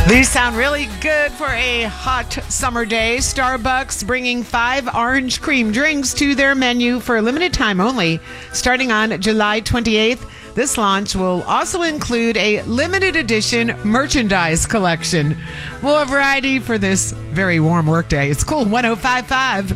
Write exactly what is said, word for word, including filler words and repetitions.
These sound really good for a hot summer day. Starbucks bringing five orange cream drinks to their menu for a limited time only, starting on July twenty-eighth. This launch will also include a limited edition merchandise collection. Well, a variety for this very warm workday. It's Cool one oh five point five.